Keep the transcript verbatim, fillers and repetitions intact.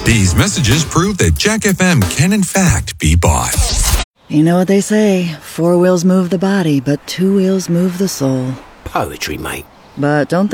These messages prove that Jack F M can in fact be bought. You know what they say, four wheels move the body, but two wheels move the soul. Poetry, mate. But don't